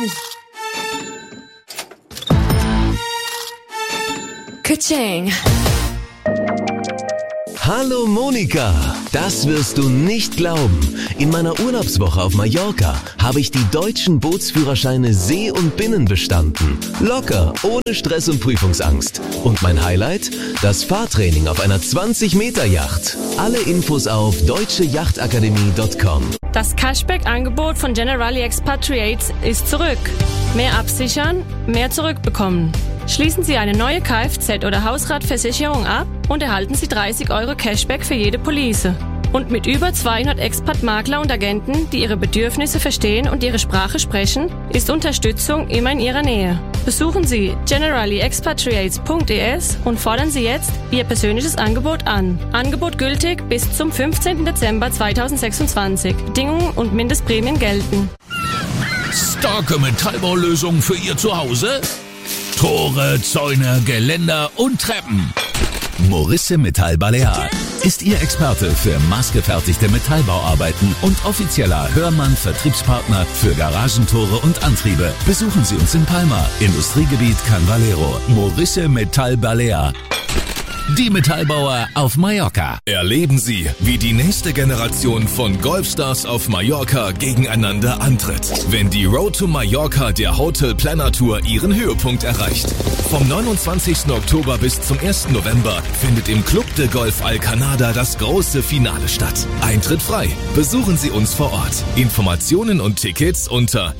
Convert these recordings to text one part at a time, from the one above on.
Ka-ching. Hallo Monika, das wirst du nicht glauben. In meiner Urlaubswoche auf Mallorca habe ich die deutschen Bootsführerscheine See und Binnen bestanden. Locker, ohne Stress und Prüfungsangst. Und mein Highlight? Das Fahrtraining auf einer 20-Meter-Yacht. Alle Infos auf deutschejachtakademie.com. Das Cashback-Angebot von Generali Expatriates ist zurück. Mehr absichern, mehr zurückbekommen. Schließen Sie eine neue Kfz- oder Hausratversicherung ab und erhalten Sie 30 € Cashback für jede Police. Und mit über 200 Expat-Makler und Agenten, die Ihre Bedürfnisse verstehen und Ihre Sprache sprechen, ist Unterstützung immer in Ihrer Nähe. Besuchen Sie generaliexpatriates.es und fordern Sie jetzt Ihr persönliches Angebot an. Angebot gültig bis zum 15. Dezember 2026. Bedingungen und Mindestprämien gelten. Starke Metallbaulösung für Ihr Zuhause? Tore, Zäune, Geländer und Treppen. Morisse Metall Balear ist Ihr Experte für maßgefertigte Metallbauarbeiten und offizieller Hörmann-Vertriebspartner für Garagentore und Antriebe. Besuchen Sie uns in Palma, Industriegebiet Can Valero. Morisse Metall Balear. Die Metallbauer auf Mallorca. Erleben Sie, wie die nächste Generation von Golfstars auf Mallorca gegeneinander antritt, wenn die Road to Mallorca der Hotel Planner Tour ihren Höhepunkt erreicht. Vom 29. Oktober bis zum 1. November findet im Club de Golf Alcanada das große Finale statt. Eintritt frei. Besuchen Sie uns vor Ort. Informationen und Tickets unter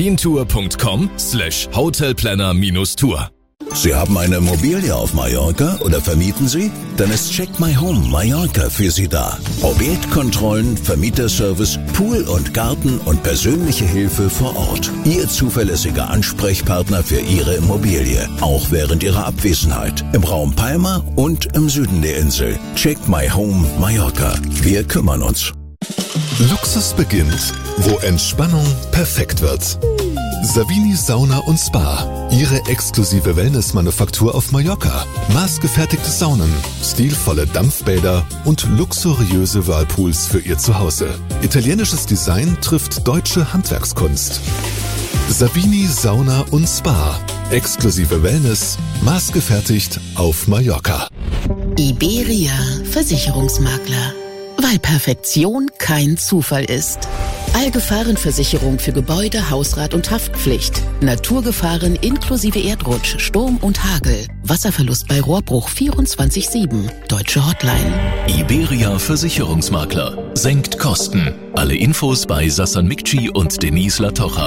europeantour.com/hotelplanner-tour. Sie haben eine Immobilie auf Mallorca oder vermieten Sie? Dann ist Check My Home Mallorca für Sie da. Objektkontrollen, Vermieterservice, Pool und Garten und persönliche Hilfe vor Ort. Ihr zuverlässiger Ansprechpartner für Ihre Immobilie, auch während Ihrer Abwesenheit. Im Raum Palma und im Süden der Insel. Check My Home Mallorca. Wir kümmern uns. Luxus beginnt, wo Entspannung perfekt wird. Savini Sauna und Spa. Ihre exklusive Wellness-Manufaktur auf Mallorca. Maßgefertigte Saunen, stilvolle Dampfbäder und luxuriöse Whirlpools für Ihr Zuhause. Italienisches Design trifft deutsche Handwerkskunst. Savini Sauna und Spa. Exklusive Wellness, maßgefertigt auf Mallorca. Iberia Versicherungsmakler. Weil Perfektion kein Zufall ist. Allgefahrenversicherung für Gebäude, Hausrat und Haftpflicht. Naturgefahren inklusive Erdrutsch, Sturm und Hagel. Wasserverlust bei Rohrbruch 24/7. Deutsche Hotline. Iberia Versicherungsmakler. Senkt Kosten. Alle Infos bei Sassan Mikci und Denise Latocha.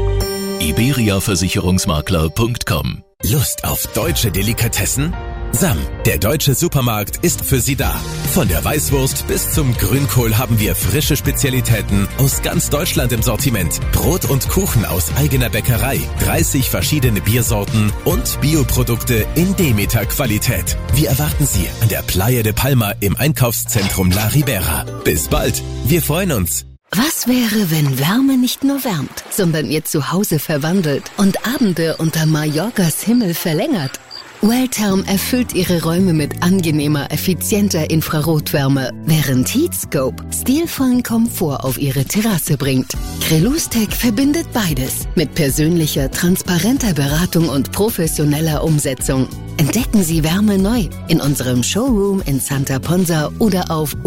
iberiaversicherungsmakler.com. Lust auf deutsche Delikatessen? Sam, der deutsche Supermarkt, ist für Sie da. Von der Weißwurst bis zum Grünkohl haben wir frische Spezialitäten aus ganz Deutschland im Sortiment. Brot und Kuchen aus eigener Bäckerei, 30 verschiedene Biersorten und Bioprodukte in Demeter-Qualität. Wir erwarten Sie an der Playa de Palma im Einkaufszentrum La Ribera. Bis bald, wir freuen uns. Was wäre, wenn Wärme nicht nur wärmt, sondern Ihr Zuhause verwandelt und Abende unter Mallorcas Himmel verlängert? Welltherm erfüllt Ihre Räume mit angenehmer, effizienter Infrarotwärme, während Heatscope stilvollen Komfort auf Ihre Terrasse bringt. Crelustec verbindet beides mit persönlicher, transparenter Beratung und professioneller Umsetzung. Entdecken Sie Wärme neu in unserem Showroom in Santa Ponsa oder auf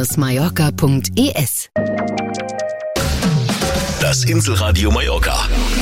welltherm-mallorca.es. Das Inselradio Mallorca.